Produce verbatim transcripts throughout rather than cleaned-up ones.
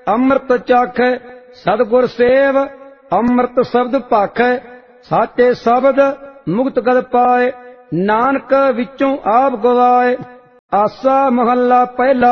ਅੰਮ੍ਰਿਤ ਚਾਖੈ। ਸਤਿਗੁਰ ਸੇਵ ਅੰਮ੍ਰਿਤ ਸ਼ਬਦ ਭਾਖੈ। ਸਾਚੇ ਸ਼ਬਦ ਮੁਕਤ ਗਦ ਪਾਏ। ਨਾਨਕ ਵਿੱਚੋਂ ਆਪ ਗਵਾਏ। ਆਸਾ ਮਹੱਲਾ ਪਹਿਲਾ।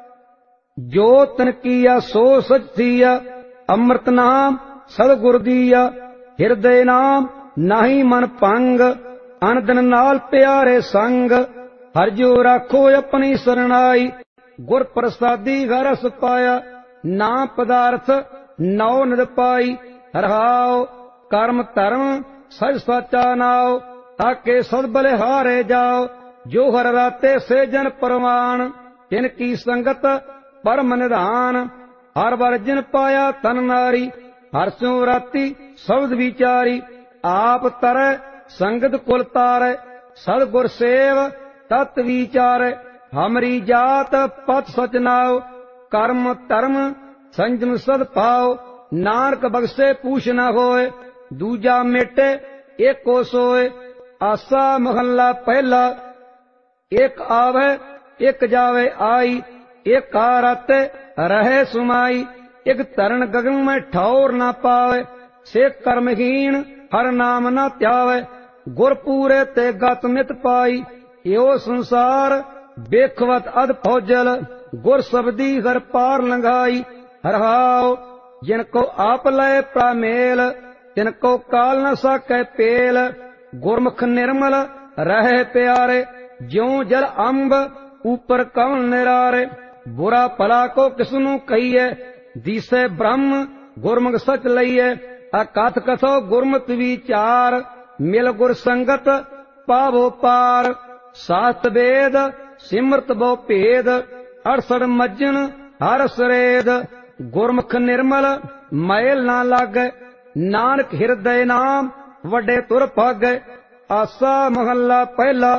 ਜੋ ਤਨ ਕੀਆ ਸੋ ਸਚ ਥੀਆ। ਅੰਮ੍ਰਿਤ ਨਾਮ ਸਤਿਗੁਰ ਦੀਆ। ਹਿਰਦੇ ਨਾਮ ਨਾਹੀ ਮਨ ਭੰਗ। ਅਨ ਦਿਨ ਨਾਲ ਪਿਆਰੇ ਸੰਗ। ਹਰਿ ਜੋ ਰਾਖੋ ਆਪਣੀ ਸਰਣਾਈ। ਗੁਰ ਪ੍ਰਸਾਦੀ ਘਰ ਰਸ ਪਾਇਆ। ਨਾ ਪਦਾਰਥ ਨੌ ਨਿਦ ਪਾਈ। ਰਹਾਉ ਕਰਮ ਧਰਮ ਸਚ ਸਾਚਾ ਨਾਉ। ਤਾਕੇ ਸਦ ਬਲਿਹਾਰੇ ਜਾਓ। ਜੋ ਹਰ ਰਾਤੇ ਸੇ ਜਨ ਪਰਵਾਨ। ਤਿਨ ਕੀ ਸੰਗਤ ਪਰਮ ਨਿਧਾਨ। ਹਰ ਵਰ ਜਿਨ ਪਾਇਆ ਤਨ ਨਾਰੀ। ਹਰ ਸਿਉ ਰਾਤੀ ਸ਼ਬਦ ਵਿਚਾਰੀ। ਆਪ ਤਰੈ ਸੰਗਤ ਕੁਲ ਤਾਰੈ। ਸਤਿਗੁਰ ਸੇਵ ਤਤ ਵਿਚਾਰੈ। ਹਮਰੀ ਜਾਤ ਪਤ ਸਚ ਨਾਉ। ਕਰਮ ਧਰਮ ਸੰਜਮ ਸਦ ਪਾਉ। ਨਾਨਕ ਬਖਸ਼ੇ ਪੂਛ ਨ ਹੋਏ। ਦੂਜਾ ਮੇਟੇ ਏਕੋ ਸੋਏ। ਆਸਾ ਮਹੱਲਾ ਪਹਿਲਾ। ਇੱਕ ਆਵੈ ਇੱਕ ਜਾਵੇ ਆਈ। ਇੱਕ ਆ ਰਾਤੇ ਰਹੇ ਸੁਮਾਈ। ਇੱਕ ਧਰਨ ਗਗਨ ਮੈਂ ਠੌਰ ਨਾ ਪਾਵੇ। ਸੇ ਕਰਮਹੀਣ ਹਰ ਨਾਮ ਨਾ ਧਿਆਵੇ। ਗੁਰ ਪੂਰੇ ਤੇ ਗਤ ਮਿਤ ਪਾਈ। ਇਹੋ ਸੰਸਾਰ ਬੇਖਵਤ ਅਧ ਫੌਜਲ। ਗੁਰ ਸਬਦੀ ਹਰ ਪਾਰ ਲੰਘਾਈ। ਹਰਹਾਉ ਜਿਨ ਕੋ ਆਪ ਲਏ ਪ੍ਰਾਮੇਲ। ਤਿਨ ਕੋ ਕਾਲ ਨ ਸਾਕੈ ਪੇਲ। ਗੁਰਮੁਖ ਨਿਰਮਲ ਰਹੇ ਪਿਆਰੇ। ਜਿਉ ਜਲ ਅੰਬ ਉਪਰ ਕਵਨ ਨਿਰਾਰੇ। ਬੁਰਾ ਭਲਾ ਕੋ ਕਿਸਨੂੰ ਕਹੀਏ। ਦੀਸੇ ਬ੍ਰਹਮ ਗੁਰਮੁਖ ਸਚ ਲਈਏ। ਅਕਥ ਕਥੋ ਗੁਰਮਤਿ ਵਿਚਾਰ। ਮਿਲ ਗੁਰ ਸੰਗਤ ਪਾਵੋ ਪਾਰ। ਸਾਸਤ ਵੇਦ ਸਿਮਰਤ ਬੋ ਭੇਦ। ਅੜਸੜ ਮੱਜਨ ਹਰ ਸਰੇਦ। ਗੁਰਮੁਖ ਨਿਰਮਲ ਮੈਲ ਨਾ ਲਾਗੈ। ਨਾਨਕ ਹਿਰਦੈ ਨਾਮ ਵੱਡੇ ਤੁਰ ਭਾਗੈ। ਆਸਾ ਮਹੱਲਾ ਪਹਿਲਾ।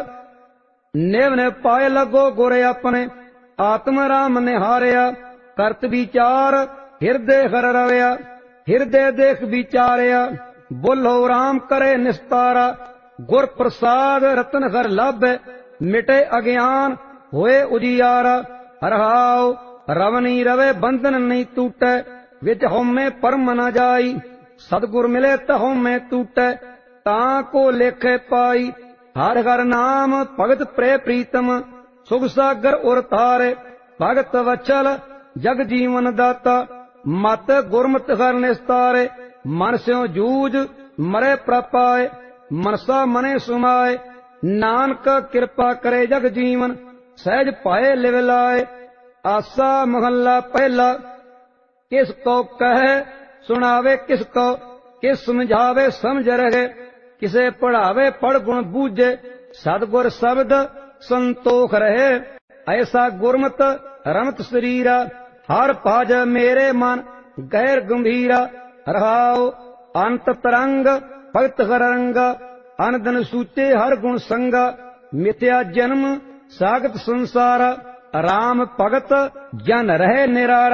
ਨਿਵ ਨਿਵ ਪਾਏ ਲੱਗੋ ਗੁਰ ਆਪਣੇ। ਆਤਮ ਰਾਮ ਨਿਹਾਰਿਆ। ਕਰਤ ਵਿਚਾਰ ਹਿਰਦੇ ਹਰ ਰਵਿਆ। ਹਿਰਦੇ ਦੇਖ ਵਿਚਾਰਿਆ। ਬੋਲੋ ਰਾਮ ਕਰੇ ਨਿਸਤਾਰਾ। ਗੁਰ ਪ੍ਰਸਾਦ ਰਤਨ ਹਰ ਲਾਭੈ। ਮਿਟੇ ਅਗਿਆਨ ਹੋਏ ਉਜਿਆਰਾ। ਰਹਾਉ ਰਵਨੀ ਰਵੇ ਬੰਧਨ ਨਹੀਂ ਟੂਟੈ। ਵਿੱਚ ਹਉਮੈ ਪਰਮ ਨ ਜਾਈ। ਸਤਿਗੁਰ ਮਿਲੇ ਤਾ ਹਉਮੈ ਟੂਟੈ। ਤਾਂ ਕੋ ਲੇਖੇ ਪਾਈ। ਹਰ ਹਰ ਨਾਮ ਭਗਤ ਪ੍ਰੇ ਪ੍ਰੀਤਮ। ਸੁਖ ਸਾਗਰ ਉਰ ਤਾਰੇ। ਭਗਤ ਵਚਲ ਜਗ ਜੀਵਨ ਦਾਤਾ। ਮਤ ਗੁਰਮਤਿ ਹਰ ਨਿਸਤਾਰੇ। ਮਨ ਸਿਉ ਜੂਝ ਮਰੇ ਪ੍ਰਪਾਏ। ਮਨਸਾ ਮਨੇ ਸੁਮਾਏ। ਨਾਨਕ ਕਿਰਪਾ ਕਰੇ ਜਗ ਜੀਵਨ। ਸਹਿਜ ਪਾਏ ਲਿਵ ਲਾਏ। ਆਸਾ ਮਹੱਲਾ ਪਹਿਲਾ। ਕਿਸ ਕੋ ਕਹੈ ਸੁਣਾਵੇ ਕਿਸ ਕੋ। ਕਿਸ ਸਮਝਾਵੇ ਸਮਝ ਰਹੇ। ਕਿਸੇ ਪੜ੍ਹਾਵੇ ਪੜ੍ਹ ਗੁਣ ਬੂਝੇ। ਸਤਿਗੁਰ ਸ਼ਬਦ ਸੰਤੋਖ ਰਹੇ। ਐਸਾ ਗੁਰਮਤਿ ਰਮਤ ਸਰੀਰਾ। ਹਰ ਭਜ ਮੇਰੇ ਮਨ ਗੈਰ ਗੰਭੀਰਾ। ਰਹਾਉ ਅੰਤ ਤਰੰਗ ਭਗਤ ਹਰ ਰੰਗਾ। ਅਨ ਦਿਨ ਸੂਚੇ ਹਰ ਗੁਣ ਸੰਗਾ। ਮਿਥਿਆ ਜਨਮ ਸਾਗਤ ਸੰਸਾਰਾ। ਰਾਮ ਭਗਤ ਜਨ ਰਹੇ ਨਿਰਾਰਾ।